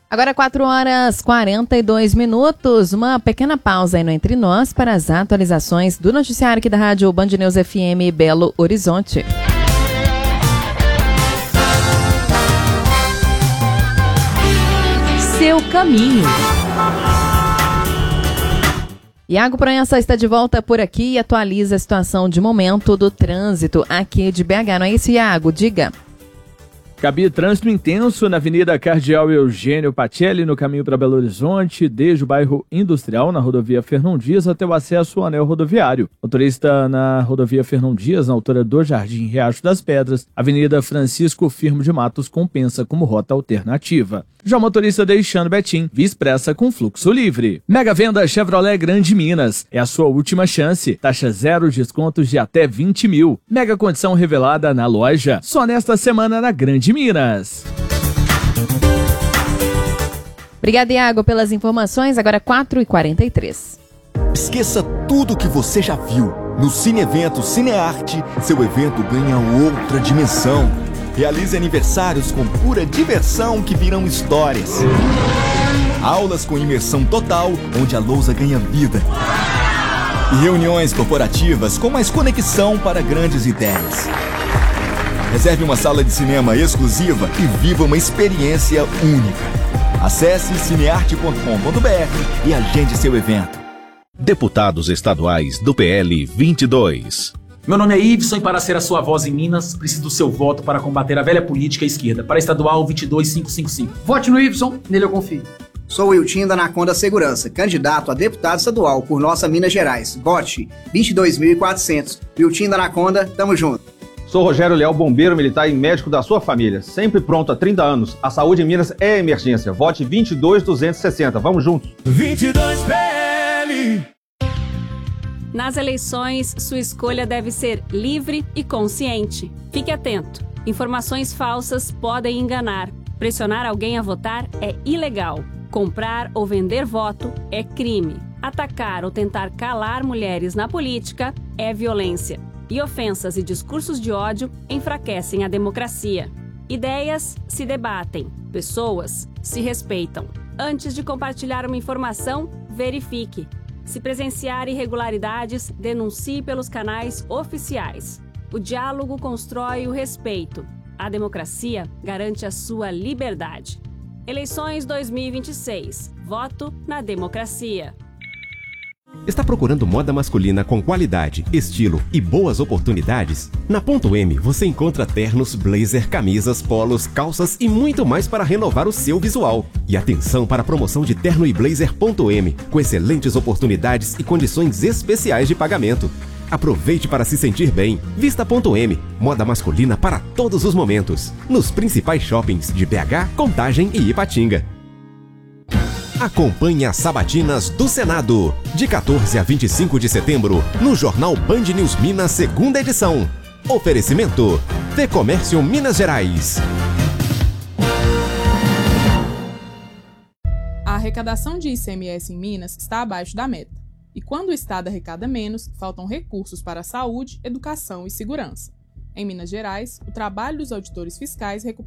Agora 4h42, uma pequena pausa aí no Entre Nós para as atualizações do noticiário aqui da Rádio Band News FM Belo Horizonte. Seu caminho. Iago Proença está de volta por aqui e atualiza a situação de momento do trânsito aqui de BH. Não é isso, Iago? Diga. Cabia trânsito intenso na Avenida Cardeal Eugênio Pacelli, no caminho para Belo Horizonte, desde o bairro Industrial, na rodovia Fernão Dias, até o acesso ao anel rodoviário. Motorista na rodovia Fernão Dias, na altura do Jardim Riacho das Pedras, Avenida Francisco Firmo de Matos compensa como rota alternativa. Já o motorista deixando Betim, via expressa com fluxo livre. Mega Venda Chevrolet Grande Minas. É a sua última chance. Taxa zero, descontos de até 20 mil. Mega condição revelada na loja. Só nesta semana na Grande Minas. Obrigada, Iago, pelas informações. Agora 4h43. Esqueça tudo que você já viu. No Cine Evento Cinearte, seu evento ganha outra dimensão. Realize aniversários com pura diversão que virão histórias. Aulas com imersão total, onde a lousa ganha vida. E reuniões corporativas com mais conexão para grandes ideias. Reserve uma sala de cinema exclusiva e viva uma experiência única. Acesse cinearte.com.br e agende seu evento. Deputados estaduais do PL 22. Meu nome é Iveson e para ser a sua voz em Minas, preciso do seu voto para combater a velha política esquerda. Para estadual 22555. Vote no Iveson, nele eu confio. Sou o Wilton da Anaconda Segurança, candidato a deputado estadual por nossa Minas Gerais. Vote 22.400. Wilton da Anaconda, tamo junto. Sou Rogério Leal, bombeiro militar e médico da sua família. Sempre pronto há 30 anos. A saúde em Minas é emergência. Vote 22.260. Vamos juntos. 22 PL. Nas eleições, sua escolha deve ser livre e consciente. Fique atento. Informações falsas podem enganar. Pressionar alguém a votar é ilegal. Comprar ou vender voto é crime. Atacar ou tentar calar mulheres na política é violência. E ofensas e discursos de ódio enfraquecem a democracia. Ideias se debatem. Pessoas se respeitam. Antes de compartilhar uma informação, verifique. Se presenciar irregularidades, denuncie pelos canais oficiais. O diálogo constrói o respeito. A democracia garante a sua liberdade. Eleições 2026. Voto na democracia. Está procurando moda masculina com qualidade, estilo e boas oportunidades? Na Ponto M você encontra ternos, blazer, camisas, polos, calças e muito mais para renovar o seu visual. E atenção para a promoção de terno e blazer Ponto M, com excelentes oportunidades e condições especiais de pagamento. Aproveite para se sentir bem. Vista Ponto M, moda masculina para todos os momentos. Nos principais shoppings de BH, Contagem e Ipatinga. Acompanhe as sabatinas do Senado, de 14 a 25 de setembro, no Jornal Band News Minas, segunda edição. Oferecimento: Fecomércio Minas Gerais. A arrecadação de ICMS em Minas está abaixo da meta. E quando o Estado arrecada menos, faltam recursos para a saúde, educação e segurança. Em Minas Gerais, o trabalho dos auditores fiscais recupera